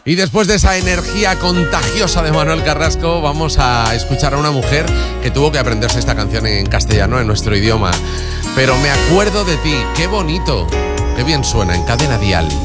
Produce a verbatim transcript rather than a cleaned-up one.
Y después de esa energía contagiosa de Manuel Carrasco, vamos a escuchar a una mujer que tuvo que aprenderse esta canción en castellano, en nuestro idioma. Pero me acuerdo de ti, qué bonito, qué bien suena en Cadena Dial.